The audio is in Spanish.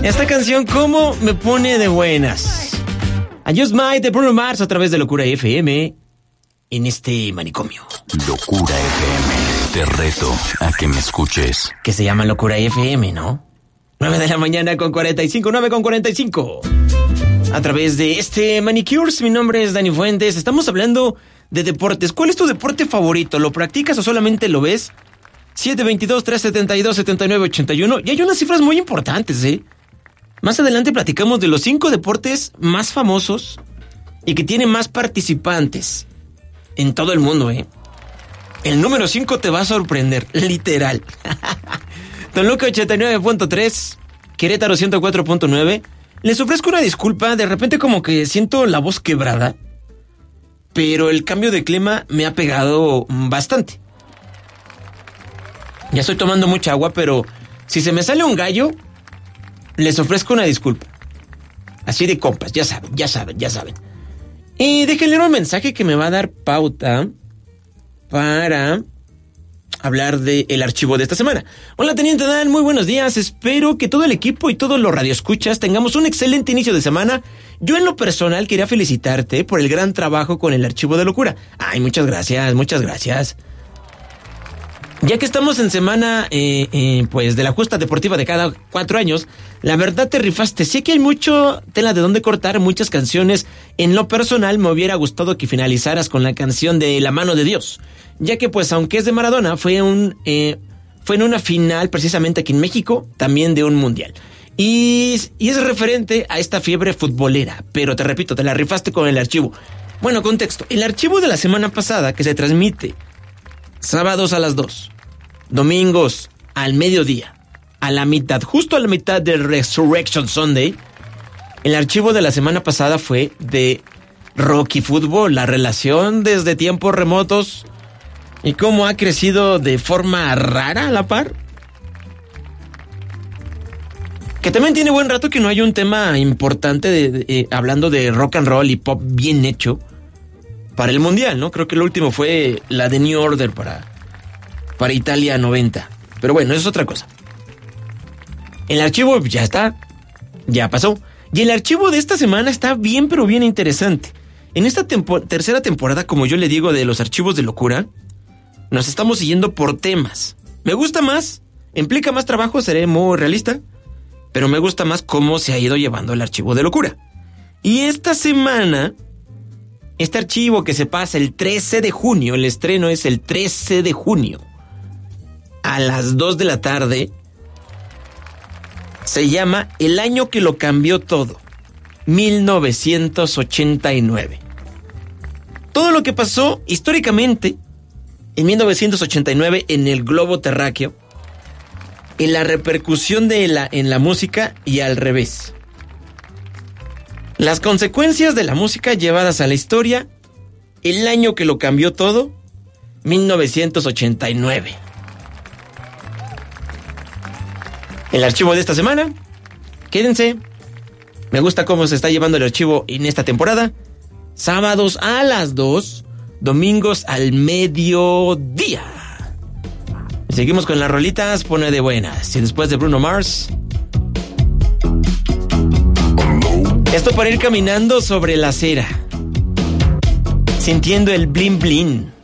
Esta canción, ¿cómo me pone de buenas? I Just Might de Bruno Mars a través de Locura FM en este manicomio. Locura FM, te reto a que me escuches. Que se llama Locura FM, ¿no? 9 de la mañana con 45, 9 con 45. A través de este Manicures, mi nombre es Dani Fuentes. Estamos hablando de deportes. ¿Cuál es tu deporte favorito? ¿Lo practicas o solamente lo ves? 722-372-7981. Y hay unas cifras muy importantes, ¿eh? Más adelante platicamos de los 5 deportes más famosos y que tienen más participantes en todo el mundo, ¿eh? El número 5 te va a sorprender, literal. Toluca 89.3, Querétaro 104.9. Les ofrezco una disculpa, de repente como que siento la voz quebrada, pero el cambio de clima me ha pegado bastante. Ya estoy tomando mucha agua, pero si se me sale un gallo, les ofrezco una disculpa. Así de compas, ya saben. Y déjenle un mensaje que me va a dar pauta para hablar del archivo de esta semana. Hola, Teniente Dan, muy buenos días. Espero que todo el equipo y todos los radioescuchas tengamos un excelente inicio de semana. Yo en lo personal quería felicitarte por el gran trabajo con el archivo de locura. Ay, muchas gracias. Ya que estamos en semana pues de la justa deportiva de cada 4 años, la verdad te rifaste. Sé que hay mucho tela de dónde cortar, muchas canciones. En lo personal me hubiera gustado que finalizaras con la canción de La Mano de Dios, ya que pues aunque es de Maradona, fue en una final precisamente aquí en México, también de un mundial. Y es referente a esta fiebre futbolera, pero te repito, te la rifaste con el archivo. Bueno, contexto, el archivo de la semana pasada que se transmite sábados a las 2, domingos al mediodía, a la mitad, justo a la mitad de Resurrection Sunday. El archivo de la semana pasada fue de rock y fútbol, la relación desde tiempos remotos y cómo ha crecido de forma rara a la par. Que también tiene buen rato que no hay un tema importante hablando de rock and roll y pop bien hecho para el mundial, ¿no? Creo que lo último fue la de New Order para Italia 90. Pero bueno, eso es otra cosa. El archivo ya está, ya pasó. Y el archivo de esta semana está bien, pero bien interesante. En esta tercera temporada, como yo le digo, de los archivos de locura, nos estamos siguiendo por temas. Me gusta más, implica más trabajo, seré muy realista, pero me gusta más cómo se ha ido llevando el archivo de locura. Y esta semana, este archivo que se pasa el 13 de junio, el estreno es el 13 de junio, a las 2 de la tarde, se llama El año que lo cambió todo, 1989. Todo lo que pasó históricamente en 1989 en el globo terráqueo, en la repercusión en la música y al revés. Las consecuencias de la música llevadas a la historia, el año que lo cambió todo, 1989. El archivo de esta semana, quédense. Me gusta cómo se está llevando el archivo en esta temporada. Sábados a las 2, domingos al mediodía. Seguimos con las rolitas, pone de buenas. Y después de Bruno Mars, esto para ir caminando sobre la acera, sintiendo el blin blin.